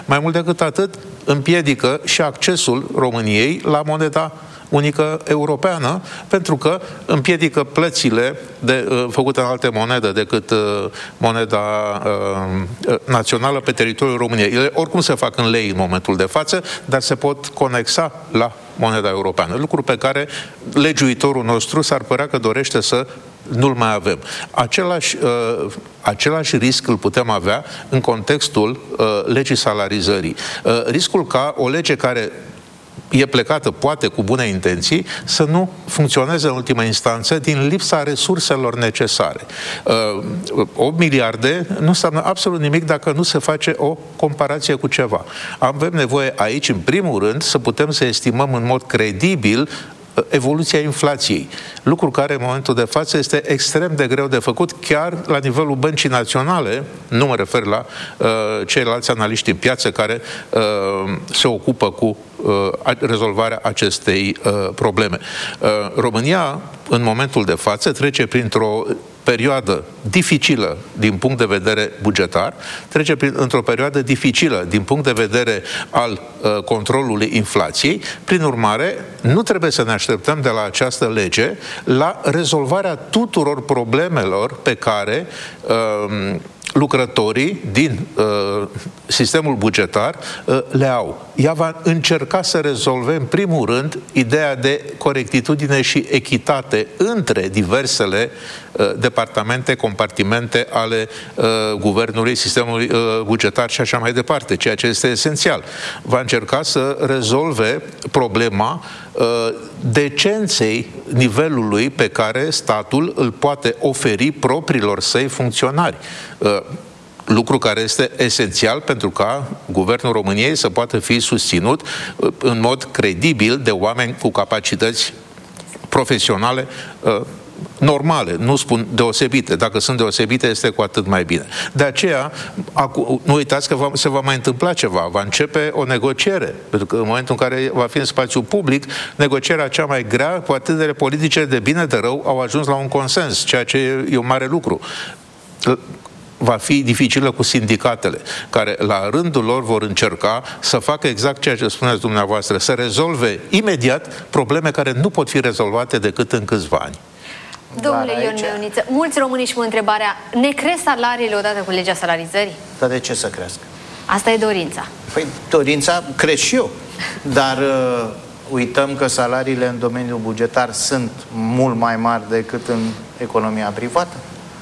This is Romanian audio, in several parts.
Mai mult decât atât, împiedică și accesul României la moneda unică europeană, pentru că împiedică plățile făcute în alte monede decât moneda națională pe teritoriul României. Ele oricum se fac în lei în momentul de față, dar se pot conexa la moneda europeană. Lucru pe care legiuitorul nostru s-ar părea că dorește să nu-l mai avem. Același risc îl putem avea în contextul legii salarizării. Riscul ca o lege care e plecată, poate cu bune intenții, să nu funcționeze în ultima instanță din lipsa resurselor necesare. 8 miliarde nu înseamnă absolut nimic dacă nu se face o comparație cu ceva. Avem nevoie aici, în primul rând, să putem să estimăm în mod credibil evoluția inflației. Lucru care în momentul de față este extrem de greu de făcut, chiar la nivelul Băncii Naționale, nu mă refer la ceilalți analiști în piață care se ocupă cu rezolvarea acestei probleme. România, în momentul de față, trece printr-o perioadă dificilă din punct de vedere bugetar, trece într-o perioadă dificilă din punct de vedere al controlului inflației. Prin urmare, nu trebuie să ne așteptăm de la această lege la rezolvarea tuturor problemelor pe care lucrătorii din sistemul bugetar le au. Ea va încerca să rezolve, în primul rând, ideea de corectitudine și echitate între diversele departamente, compartimente ale guvernului, sistemului bugetar și așa mai departe, ceea ce este esențial. Va încerca să rezolve problema decenței nivelului pe care statul îl poate oferi propriilor săi funcționari. Lucru care este esențial pentru ca Guvernul României să poată fi susținut în mod credibil de oameni cu capacități profesionale normale, nu spun deosebite. Dacă sunt deosebite, este cu atât mai bine. De aceea, nu uitați că se va mai întâmpla ceva. Va începe o negociere. Pentru că în momentul în care va fi în spațiu public, negocierea cea mai grea, partidele politice de bine de rău au ajuns la un consens, ceea ce e un mare lucru. Va fi dificilă cu sindicatele, care la rândul lor vor încerca să facă exact ceea ce spuneți dumneavoastră, să rezolve imediat probleme care nu pot fi rezolvate decât în câțiva ani. Domnule Ion Meoniță, mulți români își pun întrebarea, ne cresc salariile odată cu legea salarizării? Dar de ce să crească? Asta e dorința. Păi dorința cresc și eu, dar uităm că salariile în domeniul bugetar sunt mult mai mari decât în economia privată.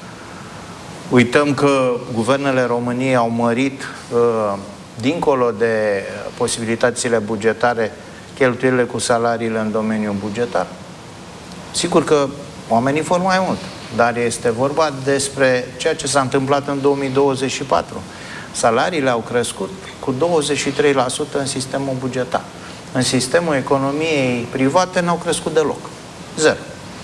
Uităm că guvernele României au mărit, dincolo de posibilitățile bugetare, cheltuielile cu salariile în domeniul bugetar. Sigur că oamenii vor mai mult, dar este vorba despre ceea ce s-a întâmplat în 2024. Salariile au crescut cu 23% în sistemul bugetar. În sistemul economiei private n-au crescut deloc. Zero.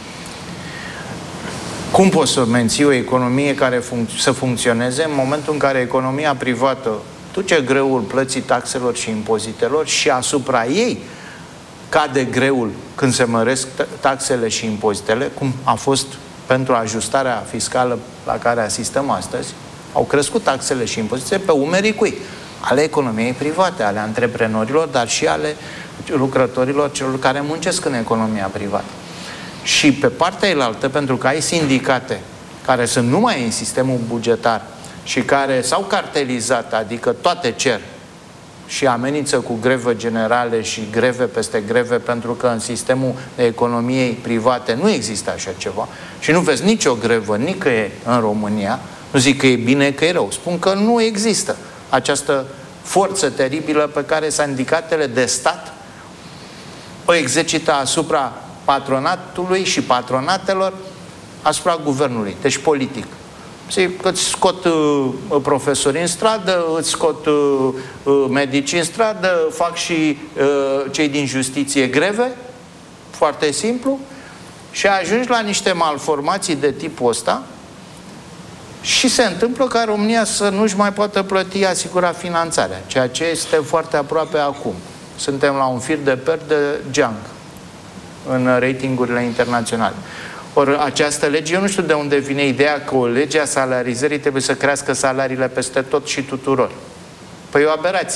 Cum poți să menții o economie care să funcționeze în momentul în care economia privată duce greul plății taxelor și impozitelor și asupra ei cade greul când se măresc taxele și impozitele, cum a fost pentru ajustarea fiscală la care asistăm astăzi, au crescut taxele și impozitele pe umerii cui? Ale economiei private, ale antreprenorilor, dar și ale lucrătorilor, celor care muncesc în economia privată. Și pe partea elaltă, pentru că ai sindicate care sunt numai în sistemul bugetar și care s-au cartelizat, adică toate cer și amenință cu greve generale și greve peste greve, pentru că în sistemul economiei private nu există așa ceva și nu vezi nicio grevă nicăieri în România, nu zic că e bine, că e rău, spun că nu există această forță teribilă pe care sindicatele de stat o exercită asupra patronatului și patronatelor, asupra guvernului, deci politic. Îți scot profesori în stradă, îți scot medici în stradă, fac și cei din justiție greve, foarte simplu, și ajungi la niște malformații de tipul ăsta și se întâmplă ca România să nu-și mai poată plăti asigura finanțarea, ceea ce este foarte aproape acum. Suntem la un fir de per de geang în ratingurile internaționale. Ori această lege, eu nu știu de unde vine ideea că o lege a salarizării trebuie să crească salariile peste tot și tuturor. Păi e o aberație.